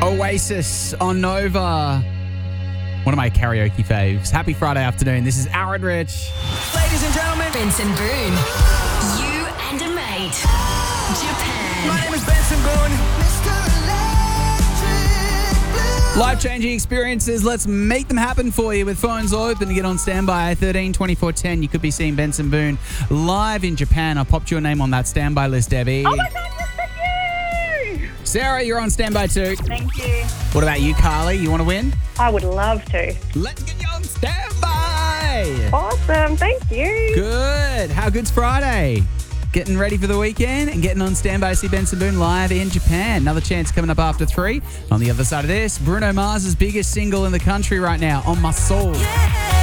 Oasis on Nova. One of my karaoke faves. Happy Friday afternoon. This is Aaron Rich. Ladies and gentlemen, Benson Boone. You and a mate. Japan. my name is Benson Boone. Life-changing experiences. Let's make them happen for you with phones open to get on standby. 13 24 10. You could be seeing Benson Boone live in Japan. I popped your name on that standby list, Debbie. Oh my God, yes, thank you. Sarah, you're on standby too. Thank you. What about you, Carly? You want to win? I would love to. Let's get you on standby. Awesome, thank you. Good. How good's Friday? Getting ready for the weekend and getting on standby to see Benson Boone live in Japan. Another chance coming up after 3. On the other side of this, Bruno Mars' biggest single in the country right now, On My Soul. Yeah.